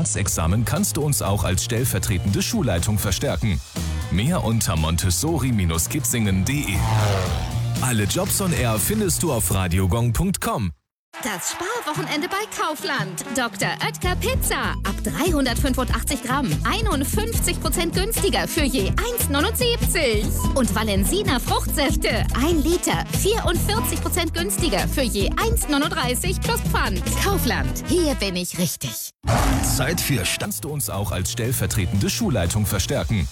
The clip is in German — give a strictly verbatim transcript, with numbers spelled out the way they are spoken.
Staatsexamen kannst du uns auch als stellvertretende Schulleitung verstärken. Mehr unter montessori Bindestrich kitzingen Punkt de. Alle Jobs on Air findest du auf radiogong Punkt com. Das Sparwochenende bei Kaufland. Doktor Oetker Pizza. Ab dreihundertfünfundachtzig Gramm. einundfünfzig Prozent günstiger für je eins neunundsiebzig. Und Valensina Fruchtsäfte. ein Liter. vierundvierzig Prozent günstiger für je eins neununddreißig plus Pfand. Kaufland. Hier bin ich richtig. Zeit für Standst du uns auch als stellvertretende Schulleitung verstärken.